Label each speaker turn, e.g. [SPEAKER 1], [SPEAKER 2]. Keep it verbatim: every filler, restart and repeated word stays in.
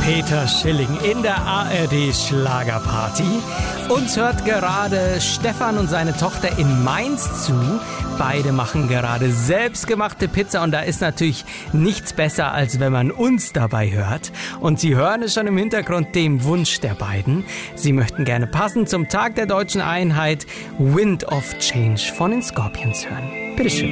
[SPEAKER 1] Peter Schilling in der A R D Schlagerparty. Uns hört gerade Stefan und seine Tochter in Mainz zu. Beide machen gerade selbstgemachte Pizza und da ist natürlich nichts besser, als wenn man uns dabei hört. Und Sie hören es schon im Hintergrund, dem Wunsch der beiden. Sie möchten gerne passend zum Tag der deutschen Einheit Wind of Change von den Scorpions hören. Bitteschön.